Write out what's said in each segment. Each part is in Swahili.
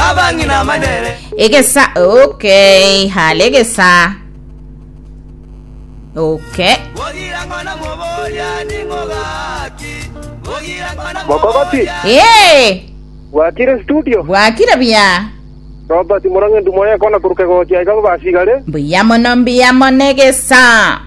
abangi na madere egesa okay halegesa okay wogira ngona moboya ningogaki wogira ngona Bokokoti Wakire studio Wakire bia Robert Murange ndumoye kona kuruke goki aiga basigale Mbia monegesa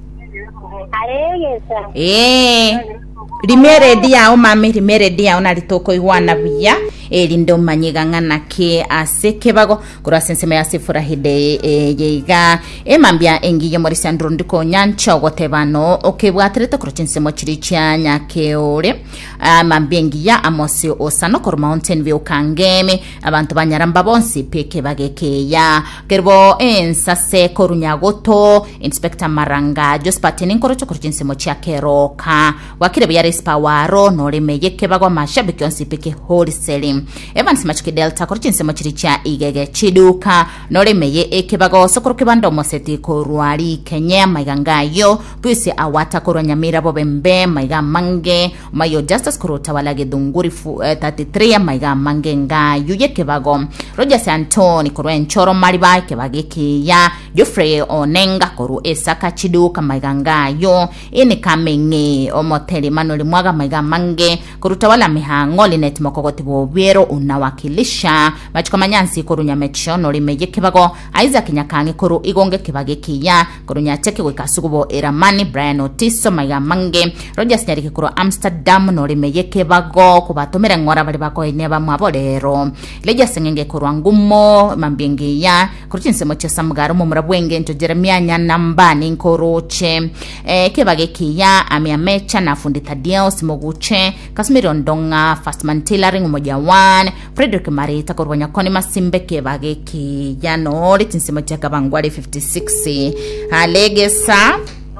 Aregesa rimere dia o mami rimere dia ona litoko iwana bia lindo manyiga ngana ke aseke bago kurasense me asifura hide yeiga mambia engiyo morisi andro ndiko nyancha gotebano okebwaterete kurochense mochiri cyanya keore mambia engiya amosi osano kor mountain view kangeme abantu banyaramba bonsi peke bagekeya kerbo ensase korunyagoto inspector maranga jospateni nkorocho kurochense mochi akeroka wakire bya respawaro nolemeye kebago mashabiki onsi peke wholesale Evans Machuki Delta korchinse mochiri cha igege chiduka nolemeye ekebago sokoroke bando moseti korwali Kenya maigangayo kwisi awata koronyamira bobembe maiga mange mayo justice korota walage dunguri 33 maiga mange ngayo yekebago Rogers Antoni korwenchoro maliba kebageke ya Jeffrey Onenga koru esaka chiduka maiga ngayo ini kamenge omoteli manoli mwaga maiga mange koruta wala mihango linet mokogoti bobero unawakilisha machiko manyansi korunya mechono limeye kebago Isaac Nyakange koru igonge kebage kiya korunya teke wekasugubo eramani Brian Otiso maiga mange Rogers Nyariki koru Amsterdam no limeye kebago kubatomera ngora bali bako ineba mwabolero leja sengenge koru angumo mambenge ya koruchinse moche samugaro mu murabwenge nto Jeremia nyanambani koruche kebage kiya amiamecha na fundi Tadio Simoguche Kasmiro Ndonga Fastman Tailoring moja wan Frederick Marita korwanya koni masimbe kebage kiya no litinse chaka bangwale 56 halegesa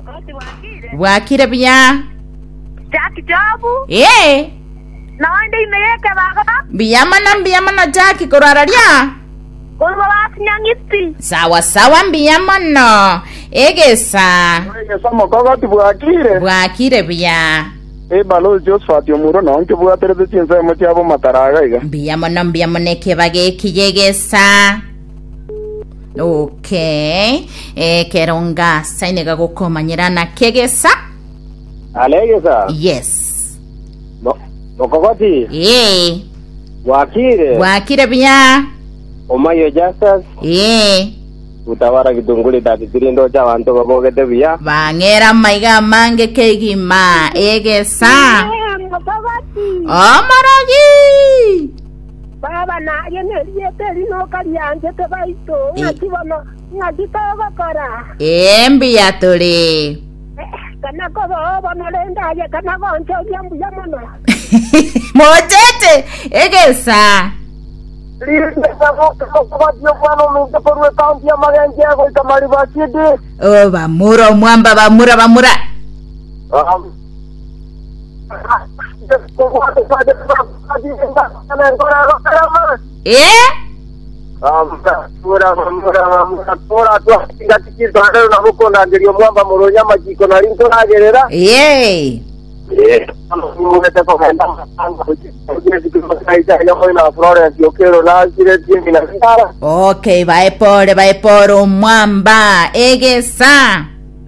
wakire bya Jackie Jobu Nawande imeleke baga mbiyamana Jackie koraralia Kolwa wasinyangiti sawa mbiyamana egesa Mokokoti Wakire bya Balo Josephat Yomuro nonke bwatereze chinse mochi abo mataraga iga mbiyamana kebage kiyegesa okay keronga sainega gukomanyirana kegesa Alegesa yes Mokokoti Wakire bya Omayo Justice utawara kitunguli tatitirindo cha wanto babogete bia bangera maiga mange kegima egesa Omaraji Baba na yene yete no kalianje te baito ngakibano ngakitaga kara Mbia tuli kana ko bana lenda ye kana ko ncho yambu yamano Mojete egesa Bamura mwamba bamura Okay, vai por mwamba egesa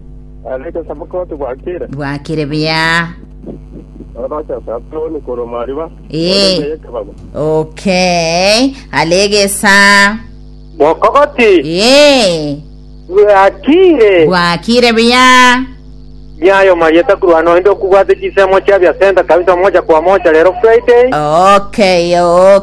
Wakire bya Okay, alegesa Mokokoti Wakire bya Yayo Marieta Cruano ndo kuwate chisemo cha vya senda kabisa moja kwa moja lero Friday Okay